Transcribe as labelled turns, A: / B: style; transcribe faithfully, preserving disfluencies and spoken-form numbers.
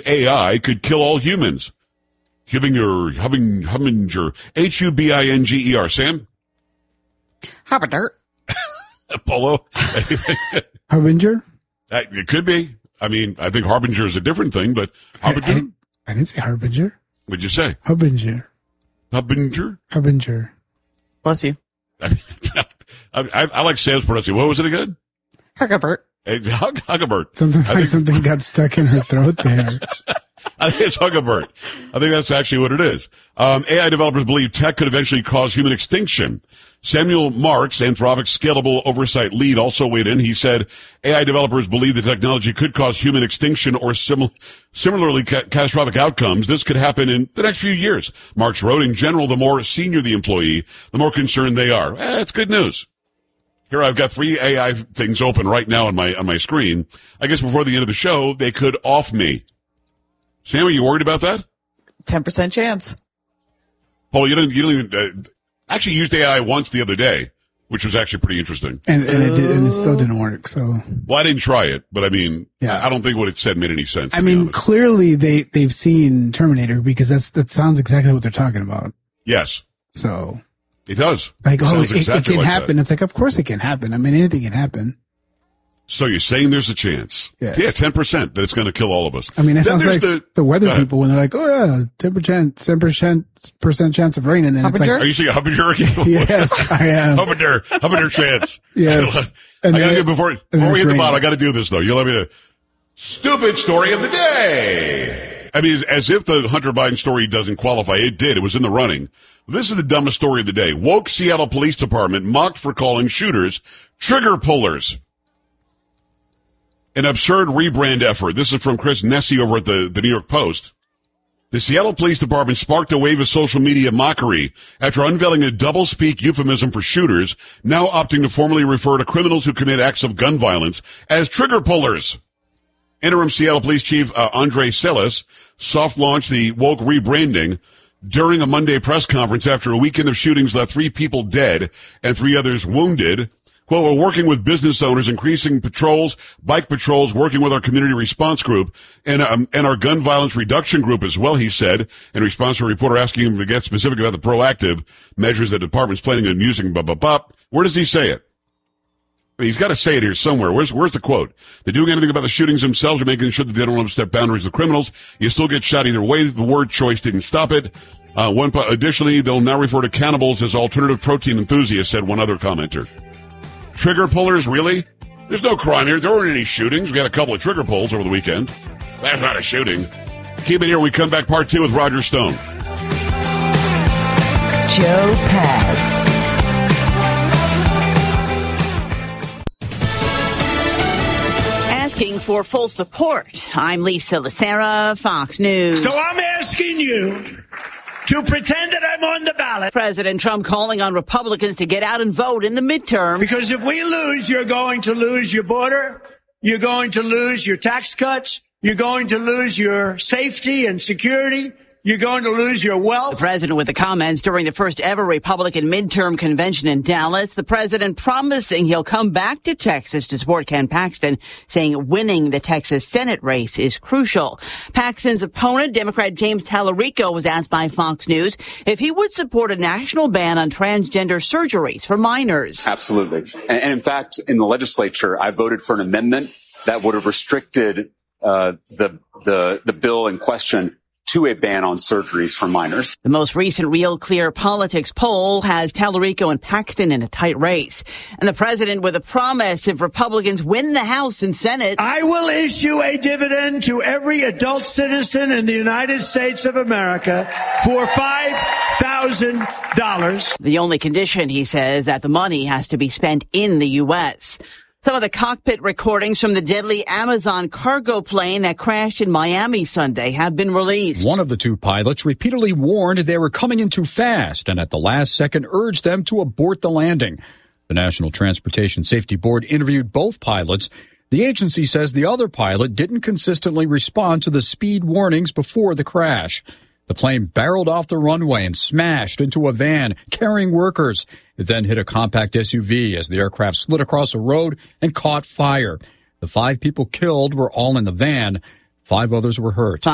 A: A I could kill all humans. Hubinger, Hubbing, Hubinger, H U B I N G E R. Sam?
B: Harbinger.
A: Polo?
C: Harbinger?
A: Uh, It could be. I mean, I think Harbinger is a different thing, but Harbinger?
C: I, I, I didn't say Harbinger.
A: What'd you say?
C: Harbinger.
A: Harbinger?
C: Harbinger.
B: Bless you.
A: I, I, I like Sam's pronunciation. What was it again?
B: Huckabert.
A: Hey, Hug, Huggabert.
C: Something
A: I
C: like
A: think,
C: something got stuck in her throat there.
A: I think it's Huggabert. I think that's actually what it is. Um, A I developers believe tech could eventually cause human extinction. Samuel Marks, Anthropic's Scalable Oversight Lead, also weighed in. He said A I developers believe the technology could cause human extinction or sim- similarly ca- catastrophic outcomes. This could happen in the next few years. Marks wrote, in general, the more senior the employee, the more concerned they are. Eh, that's good news. Here I've got three A I things open right now on my on my screen. I guess before the end of the show, they could off me. Sam, are you worried about that?
B: ten percent chance.
A: Paul, you didn't, you didn't even, uh, actually used A I once the other day, which was actually pretty interesting.
C: And, and, it, did, and it still didn't work, so.
A: Well, I didn't try it, but I mean,
C: Yeah.
A: I, I don't think what it said made any sense.
C: I mean, clearly they, they've seen Terminator because that's, that sounds exactly what they're talking about.
A: Yes,
C: So.
A: it does.
C: Like,
A: It
C: oh,
A: sounds
C: it,
A: exactly
C: it can
A: like
C: happen.
A: that.
C: It's like, of course it can happen. I mean, anything can happen.
A: So you're saying there's a chance?
C: Yes.
A: Yeah, ten percent that it's going to kill all of us.
C: I mean, it
A: Then
C: sounds
A: there's
C: like the, weather
A: go ahead.
C: people when they're like, oh yeah, ten percent, ten percent, percent chance of rain. And then it's
B: Harbinger?
A: Are you saying Hubbard again?
C: yes, I am.
A: Hubbard, Hubbard chance.
C: Yes.
A: I
C: And
A: gotta
C: then
A: get
C: it-
A: before,
C: and
A: before
C: then
A: we
C: it's
A: hit the
C: raining.
A: bottom, I gotta do this though. You let me know. Stupid story of the day. I mean, as if the Hunter Biden story doesn't qualify. It did. It was in the running. This is the dumbest story of the day. Woke Seattle Police Department mocked for calling shooters trigger pullers. An absurd rebrand effort. This is from Chris Nessie over at the, the New York Post. The Seattle Police Department sparked a wave of social media mockery after unveiling a double-speak euphemism for shooters, now opting to formally refer to criminals who commit acts of gun violence as trigger pullers. Interim Seattle Police Chief uh, Andre Celis soft-launched the woke rebranding during a Monday press conference after a weekend of shootings left three people dead and three others wounded. Quote, we're working with business owners, increasing patrols, bike patrols, working with our community response group and, um, and our gun violence reduction group as well, he said, in response to a reporter asking him to get specific about the proactive measures the department's planning on using. Blah, blah, blah. Where does he say it? I mean, he's got to say it here somewhere. Where's, where's the quote? They're doing anything about the shootings themselves or making sure that they don't overstep boundaries of criminals. You still get shot either way. The word choice didn't stop it. Uh, one, additionally, they'll now refer to cannibals as alternative protein enthusiasts, said one other commenter. Trigger pullers, really? There's no crime here. There weren't any shootings. We had a couple of trigger pulls over the weekend. That's not a shooting. Keep it here. We come back part two with Roger Stone.
D: Joe Pags.
E: Asking for full support. I'm Lisa Lacera, Fox News.
F: So I'm asking you to pretend that I'm on the ballot.
E: President Trump calling on Republicans to get out and vote in the midterm.
F: Because if we lose, you're going to lose your border. You're going to lose your tax cuts. You're going to lose your safety and security. You're going to lose your wealth.
E: The president with the comments during the first ever Republican midterm convention in Dallas. The president promising he'll come back to Texas to support Ken Paxton, saying winning the Texas Senate race is crucial. Paxton's opponent, Democrat James Tallarico, was asked by Fox News if he would support a national ban on transgender surgeries for minors.
G: Absolutely. And, and in fact, in the legislature, I voted for an amendment that would have restricted uh, the, the, the bill in question to a ban on surgeries for minors.
E: The most recent Real Clear Politics poll has Tallarico and Paxton in a tight race. And the president with a promise if Republicans win the House and Senate,
F: I will issue a dividend to every adult citizen in the United States of America for five thousand dollars.
E: The only condition, he says, that the money has to be spent in the U S Some of the cockpit recordings from the deadly Amazon cargo plane that crashed in Miami Sunday have been released.
H: One of the two pilots repeatedly warned they were coming in too fast and at the last second urged them to abort the landing. The National Transportation Safety Board interviewed both pilots. The agency says the other pilot didn't consistently respond to the speed warnings before the crash. The plane barreled off the runway and smashed into a van carrying workers. It then hit a compact S U V as the aircraft slid across a road and caught fire. The five people killed were all in the van. Five others were hurt.